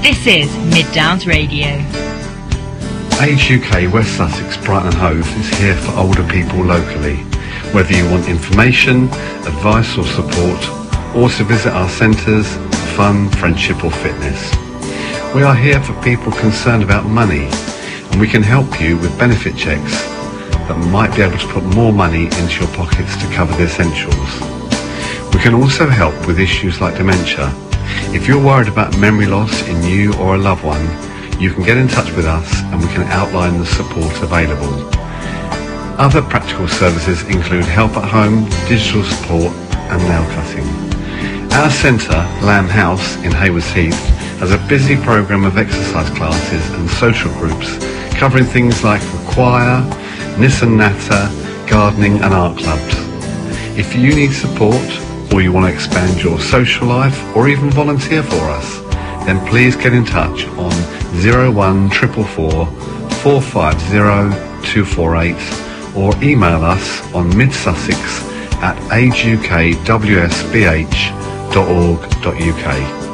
This is Mid Downs Radio. Age UK West Sussex Brighton and Hove is here for older people locally. Whether you want information, advice or support, or to visit our centres, fun, friendship or fitness. We are here for people concerned about money, and we can help you with benefit checks that might be able to put more money into your pockets to cover the essentials. We can also help with issues like dementia. If you're worried about memory loss in you or a loved one, you can get in touch with us and we can outline the support available. Other practical services include help at home, digital support and nail cutting. Our centre, Lamb House in Haywards Heath, has a busy programme of exercise classes and social groups covering things like the choir, Nissan Natter, gardening and art clubs. If you need support or you want to expand your social life or even volunteer for us, then please get in touch on 01444 450 248 or email us on midsussex@ageukWSBH.org.uk.